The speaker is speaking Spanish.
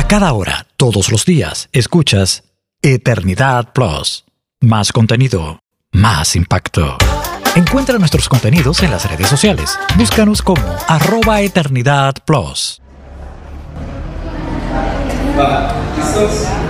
cada hora, todos los días, escuchas Eternidad Plus. Más contenido, más impacto. Encuentra nuestros contenidos en las redes sociales. Búscanos como @eternidadplus. ¿Listos?